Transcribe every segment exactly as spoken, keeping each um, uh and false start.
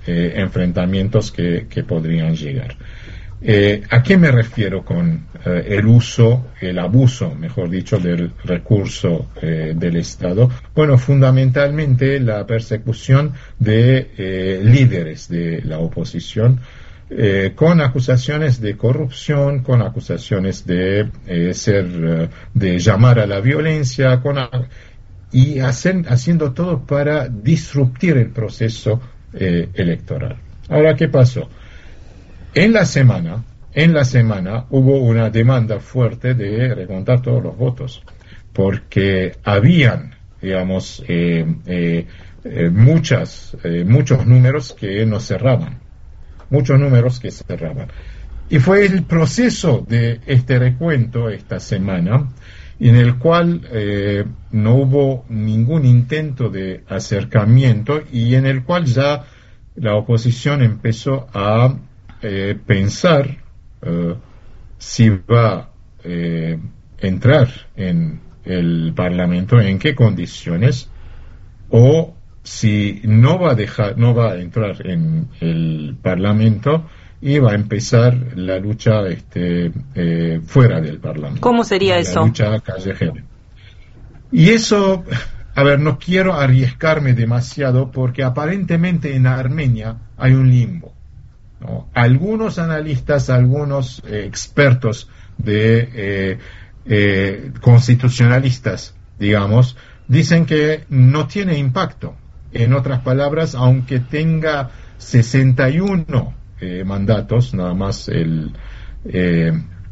eh, enfrentamientos que, que podrían llegar. Eh, ¿A qué me refiero con eh, el uso, el abuso, mejor dicho, del recurso eh, del Estado? Bueno, fundamentalmente la persecución de eh, líderes de la oposición, eh, con acusaciones de corrupción, con acusaciones de eh, ser, eh, de llamar a la violencia, con a, y hacer, haciendo todo para disruptir el proceso eh, electoral. Ahora, ¿qué pasó? En la semana, en la semana hubo una demanda fuerte de recontar todos los votos, porque habían, digamos, eh, eh, eh, muchas, eh, muchos números que no cerraban, muchos números que cerraban. Y fue el proceso de este recuento esta semana, en el cual eh, no hubo ningún intento de acercamiento y en el cual ya la oposición empezó a Eh, pensar eh, si va a eh, entrar en el Parlamento, en qué condiciones, o si no va a dejar, no va a entrar en el Parlamento y va a empezar la lucha este, eh, fuera del Parlamento. ¿Cómo sería la eso? La lucha callejera. Y eso, a ver, no quiero arriesgarme demasiado porque aparentemente en Armenia hay un limbo. ¿No? Algunos analistas, algunos eh, expertos de eh, eh, constitucionalistas, digamos, dicen que no tiene impacto. En otras palabras, aunque tenga sesenta y uno eh, mandatos, nada más el, eh,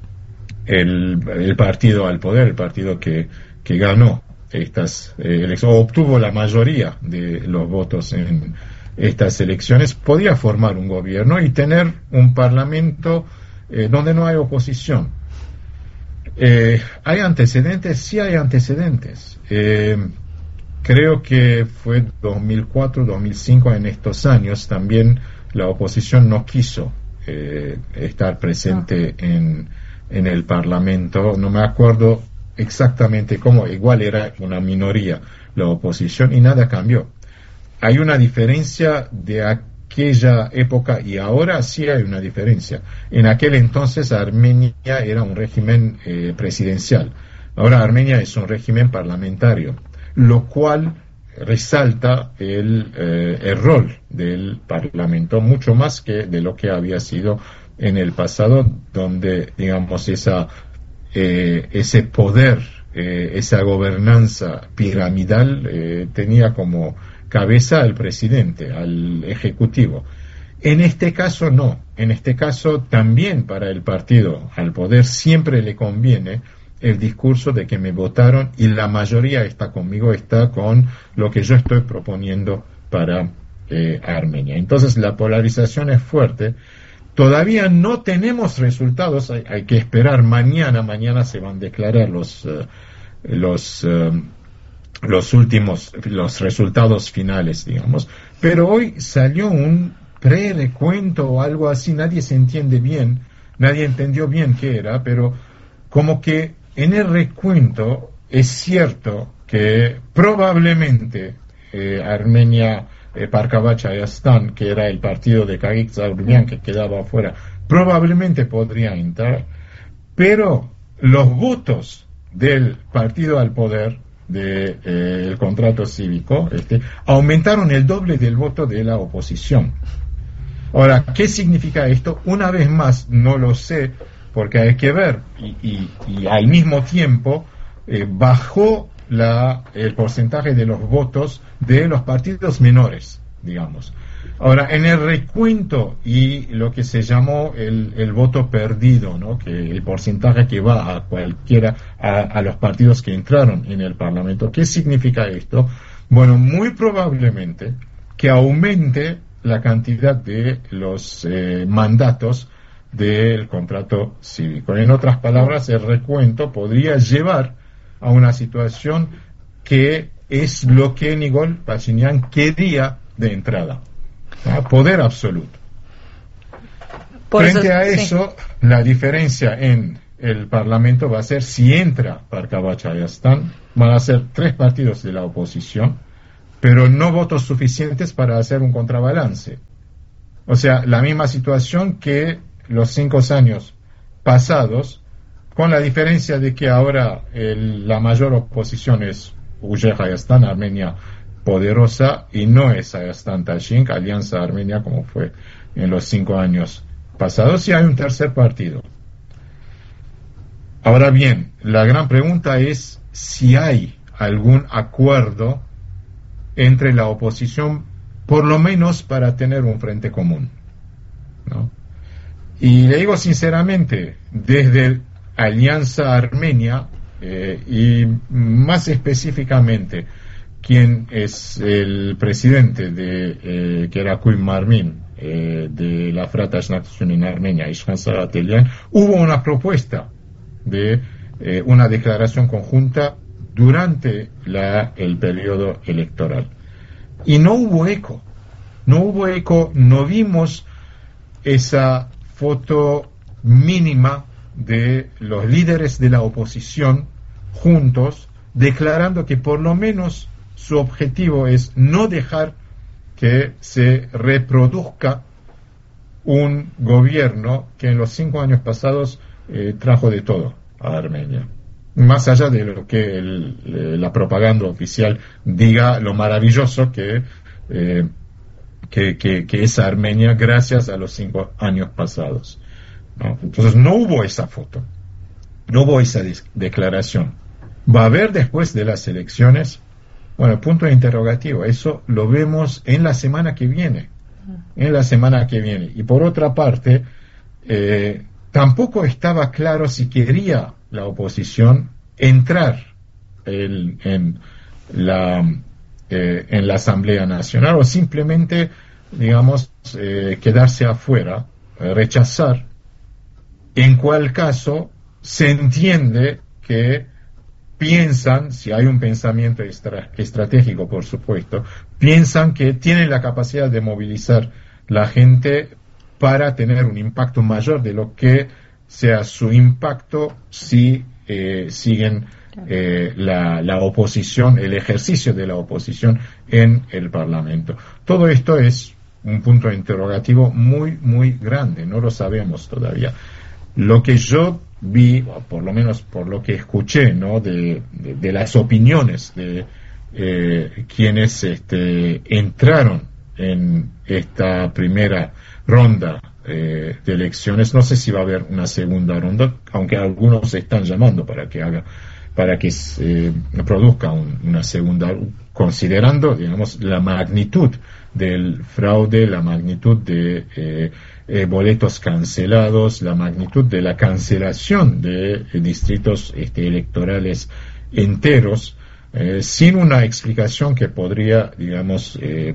el, el partido al poder, el partido que, que ganó estas eh, elecciones, o obtuvo la mayoría de los votos en estas elecciones, podía formar un gobierno y tener un parlamento eh, donde no hay oposición. Eh, ¿Hay antecedentes? Sí hay antecedentes. Eh, creo que fue dos mil cuatro, dos mil cinco, en estos años también la oposición no quiso eh, estar presente en, en el parlamento. No me acuerdo exactamente cómo, igual era una minoría la oposición y nada cambió. Hay una diferencia de aquella época y ahora sí hay una diferencia. En aquel entonces Armenia era un régimen eh, presidencial. Ahora Armenia es un régimen parlamentario, lo cual resalta el, eh, el rol del Parlamento mucho más que de lo que había sido en el pasado, donde, digamos, esa, eh, ese poder, eh, esa gobernanza piramidal eh, tenía como cabeza al presidente, al ejecutivo. En este caso no, en este caso también para el partido al poder siempre le conviene el discurso de que me votaron y la mayoría está conmigo, está con lo que yo estoy proponiendo para eh, Armenia. Entonces la polarización es fuerte. Todavía no tenemos resultados, hay, hay que esperar mañana, mañana se van a declarar los, uh, los uh, los últimos, los resultados finales, digamos, pero hoy salió un pre-recuento o algo así, nadie se entiende bien, nadie entendió bien qué era, pero como que en el recuento es cierto que probablemente eh, Armenia, eh, Parcabachayastán, que era el partido de Kagik Zaruryan que quedaba afuera, probablemente podría entrar, pero los votos del partido al poder del de, eh, contrato cívico este, aumentaron el doble del voto de la oposición. Ahora, ¿qué significa esto? Una vez más, no lo sé, porque hay que ver, y, y, y al mismo tiempo eh, bajó la, el porcentaje de los votos de los partidos menores, digamos. Ahora, en el recuento y lo que se llamó el, el voto perdido, ¿no? Que el porcentaje que va a cualquiera, a, a los partidos que entraron en el Parlamento, ¿qué significa esto? Bueno, muy probablemente que aumente la cantidad de los eh, mandatos del contrato cívico. En otras palabras, el recuento podría llevar a una situación que es lo que Nikol Pashinyan quería de entrada. ¿Ah? Poder absoluto. Por Frente eso, a eso, sí. La diferencia en el Parlamento va a ser si entra Parcabachayastán, van a ser tres partidos de la oposición, pero no votos suficientes para hacer un contrabalance. O sea, la misma situación que los cinco años pasados, con la diferencia de que ahora el, la mayor oposición es Ujer Hayastan, Armenia poderosa, y no es Hayastan Tashink, Alianza Armenia, como fue en los cinco años pasados, y hay un tercer partido. Ahora bien, la gran pregunta es si hay algún acuerdo entre la oposición, por lo menos para tener un frente común, ¿no? Y le digo sinceramente, desde Alianza Armenia, eh, y más específicamente, quien es el presidente de, eh, que era Kuy Marmin, eh, de la Fratash Nation en Armenia, Ishkan Saratelian, hubo una propuesta de eh, una declaración conjunta durante la, el periodo electoral. Y no hubo eco, no hubo eco, no vimos esa foto mínima de los líderes de la oposición juntos, declarando que por lo menos su objetivo es no dejar que se reproduzca un gobierno que en los cinco años pasados eh, trajo de todo a Armenia. Más allá de lo que el, la propaganda oficial diga, lo maravilloso que, eh, que, que, que es Armenia gracias a los cinco años pasados, ¿no? Entonces no hubo esa foto, no hubo esa declaración. ¿Va a haber después de las elecciones? Bueno, punto de interrogativo. Eso lo vemos en la semana que viene. En la semana que viene. Y por otra parte, eh, tampoco estaba claro si quería la oposición entrar el, en, la, eh, en la Asamblea Nacional o simplemente, digamos, eh, quedarse afuera, eh, rechazar, en cual caso se entiende que piensan, si hay un pensamiento estra- estratégico, por supuesto, piensan que tienen la capacidad de movilizar la gente para tener un impacto mayor de lo que sea su impacto si eh, siguen eh, la, la oposición, el ejercicio de la oposición en el Parlamento. Todo esto es un punto de interrogativo muy, muy grande, no lo sabemos todavía. Lo que yo vi, o por lo menos por lo que escuché, ¿no?, de, de, de las opiniones de eh, quienes este, entraron en esta primera ronda eh, de elecciones, no sé si va a haber una segunda ronda, aunque algunos están llamando para que haga, para que se eh, produzca un, una segunda, considerando, digamos, la magnitud del fraude, la magnitud de eh, eh, boletos cancelados, la magnitud de la cancelación de eh, distritos este, electorales enteros, eh, sin una explicación que podría, digamos, eh,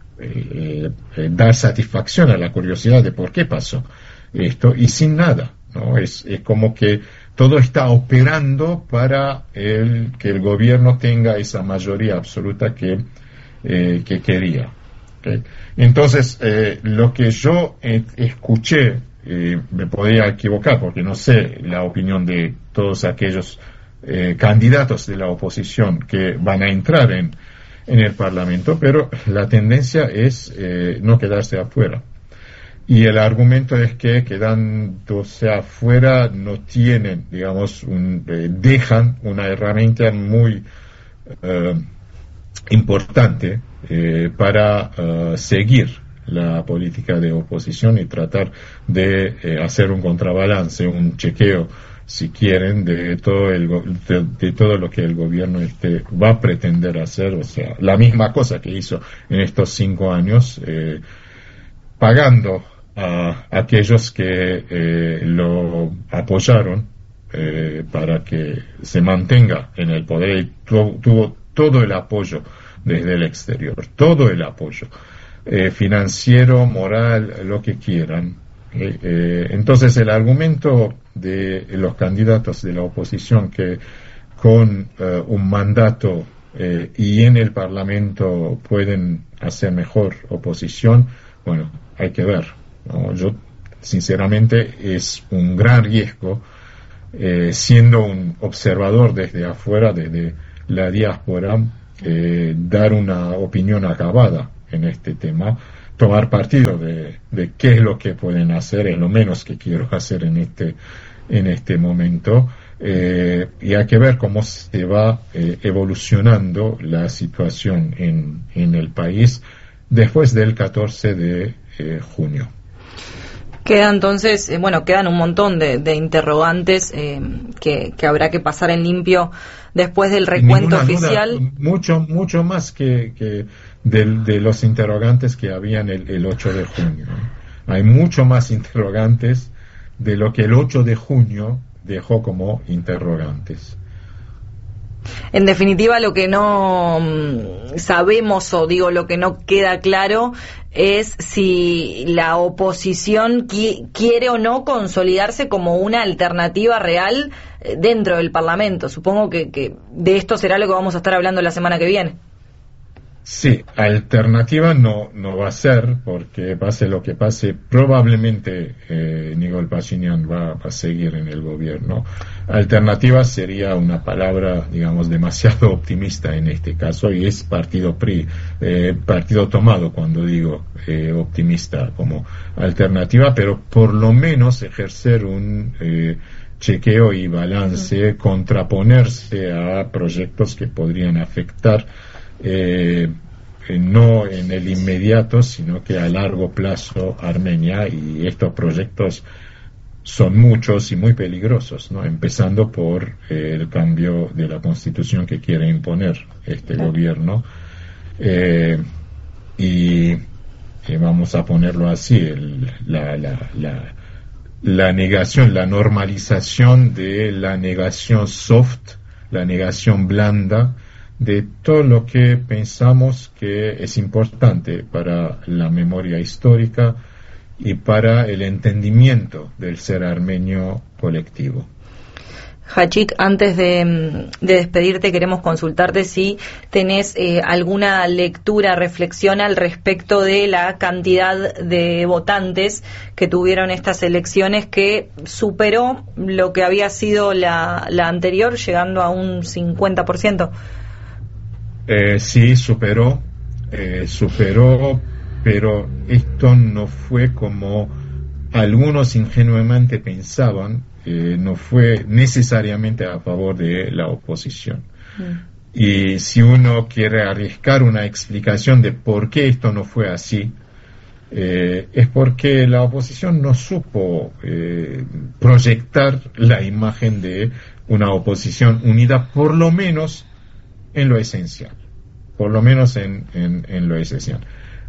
eh, eh, dar satisfacción a la curiosidad de por qué pasó esto, y sin nada, ¿no? Es, es como que todo está operando para el, que el gobierno tenga esa mayoría absoluta que, eh, que quería. ¿Okay? Entonces, eh, lo que yo eh, escuché, eh, me podría equivocar porque no sé la opinión de todos aquellos eh, candidatos de la oposición que van a entrar en, en el Parlamento, pero la tendencia es eh, no quedarse afuera. Y el argumento es que quedándose afuera no tienen, digamos, un, eh, dejan una herramienta muy eh, importante eh, para uh, seguir la política de oposición y tratar de eh, hacer un contrabalance, un chequeo, si quieren, de todo el de, de todo lo que el gobierno este va a pretender hacer, o sea, la misma cosa que hizo en estos cinco años, eh, pagando a aquellos que eh, lo apoyaron eh, para que se mantenga en el poder, y tu, tuvo todo el apoyo desde el exterior, todo el apoyo eh, financiero, moral, lo que quieran. Eh, eh, entonces el argumento de los candidatos de la oposición que con eh, un mandato eh, y en el Parlamento pueden hacer mejor oposición, bueno, hay que ver, ¿no? Yo sinceramente es un gran riesgo, eh, siendo un observador desde afuera, desde la diáspora, eh, dar una opinión acabada en este tema, tomar partido de, de qué es lo que pueden hacer, es lo menos que quiero hacer en este, en este momento. Eh, y hay que ver cómo se va eh, evolucionando la situación en, en el país después del catorce de eh, junio. Queda entonces, eh, bueno, quedan un montón de, de interrogantes eh, que, que habrá que pasar en limpio después del recuento Ninguna oficial. Duda, mucho, mucho más que, que de, de los interrogantes que habían el, el ocho de junio. Hay mucho más interrogantes de lo que el ocho de junio dejó como interrogantes. En definitiva, lo que no mm, sabemos, o digo, lo que no queda claro es si la oposición qui- quiere o no consolidarse como una alternativa real eh, dentro del Parlamento. Supongo que, que de esto será lo que vamos a estar hablando la semana que viene. Sí, alternativa no, no va a ser, porque pase lo que pase, probablemente eh, Nikol Pashinyan va, va a seguir en el gobierno. Alternativa sería una palabra, digamos, demasiado optimista en este caso, y es partido P R I, eh, partido tomado cuando digo eh, optimista como alternativa, pero por lo menos ejercer un eh, chequeo y balance, contraponerse a proyectos que podrían afectar Eh, eh, no en el inmediato, sino que a largo plazo Armenia, y estos proyectos son muchos y muy peligrosos, ¿no? Empezando por eh, el cambio de la constitución que quiere imponer este Claro. gobierno, eh, y eh, vamos a ponerlo así, el, la, la, la, la negación, la normalización de la negación soft, la negación blanda de todo lo que pensamos que es importante para la memoria histórica y para el entendimiento del ser armenio colectivo. Hachik, antes de, de despedirte, queremos consultarte si tenés eh, alguna lectura, reflexión al respecto de la cantidad de votantes que tuvieron estas elecciones, que superó lo que había sido la, la anterior, llegando a un cincuenta por ciento. Eh, sí, superó, eh, superó, pero esto no fue como algunos ingenuamente pensaban, eh, no fue necesariamente a favor de la oposición. Mm. Y si uno quiere arriesgar una explicación de por qué esto no fue así, eh, es porque la oposición no supo eh, proyectar la imagen de una oposición unida, por lo menos en lo esencial, por lo menos en, en, en lo esencial.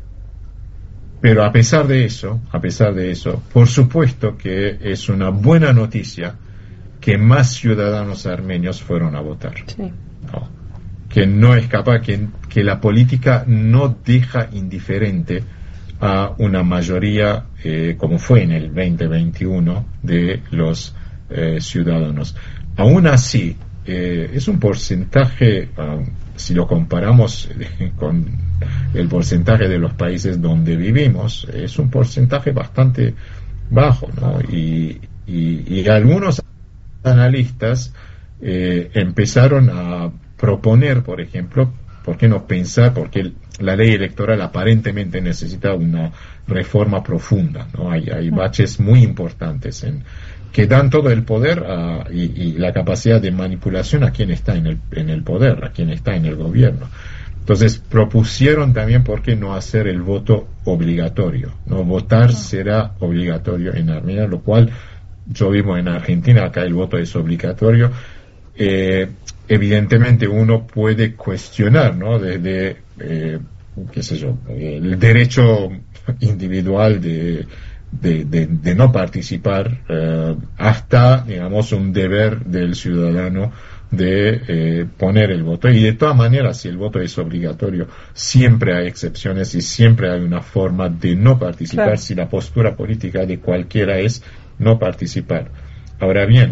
Pero a pesar de eso, a pesar de eso, por supuesto que es una buena noticia que más ciudadanos armenios fueron a votar. Sí. No, que no es capaz, que, que la política no deja indiferente a una mayoría, eh, como fue en el veinte veintiuno, de los eh, ciudadanos. Aún así, eh, es un porcentaje, um, si lo comparamos eh, con el porcentaje de los países donde vivimos, es un porcentaje bastante bajo, ¿no? Y, y, y algunos analistas eh, empezaron a proponer, por ejemplo, ¿por qué no pensar? Porque la ley electoral aparentemente necesita una reforma profunda, ¿no? Hay, hay baches muy importantes en que dan todo el poder a, y, y la capacidad de manipulación a quien está en el, en el poder, a quien está en el gobierno. Entonces propusieron también por qué no hacer el voto obligatorio, ¿no? Votar será obligatorio en Armenia, lo cual yo vivo en Argentina, acá el voto es obligatorio. Eh, evidentemente uno puede cuestionar, ¿no? Desde, eh, qué sé yo, el derecho individual de De, de, de no participar, eh, hasta, digamos, un deber del ciudadano de eh, poner el voto. Y de todas maneras, si el voto es obligatorio, siempre hay excepciones y siempre hay una forma de no participar, claro, si la postura política de cualquiera es no participar. Ahora bien,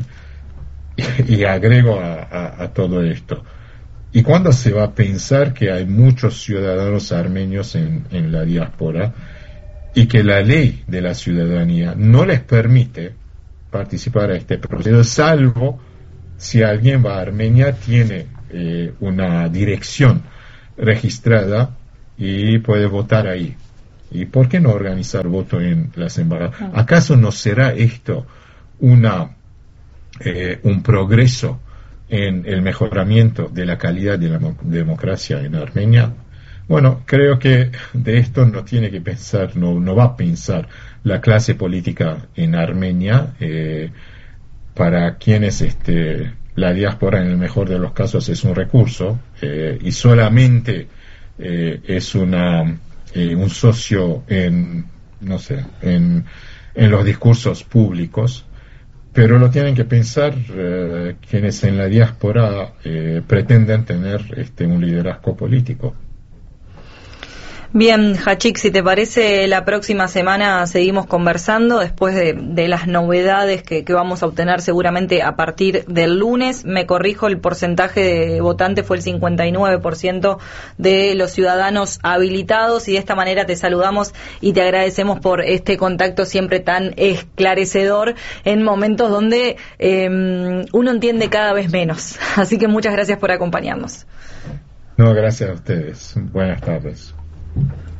y, y agrego a, a, a todo esto, ¿y cuándo se va a pensar que hay muchos ciudadanos armenios en, en la diáspora y que la ley de la ciudadanía no les permite participar a este proceso, salvo si alguien va a Armenia, tiene eh, una dirección registrada y puede votar ahí? ¿Y por qué no organizar voto en las embajadas? ¿Acaso no será esto una eh, un progreso en el mejoramiento de la calidad de la democracia en Armenia? Bueno, creo que de esto no tiene que pensar, no, no va a pensar la clase política en Armenia, eh, para quienes este, la diáspora en el mejor de los casos es un recurso, eh, y solamente eh, es una eh, un socio en, no sé, en, en los discursos públicos, pero lo tienen que pensar eh, quienes en la diáspora eh, pretenden tener este, un liderazgo político. Bien, Hachik, si te parece, la próxima semana seguimos conversando después de, de las novedades que, que vamos a obtener seguramente a partir del lunes. Me corrijo, el porcentaje de votantes fue el cincuenta y nueve por ciento de los ciudadanos habilitados, y de esta manera te saludamos y te agradecemos por este contacto siempre tan esclarecedor en momentos donde eh, uno entiende cada vez menos. Así que muchas gracias por acompañarnos. No, gracias a ustedes. Buenas tardes.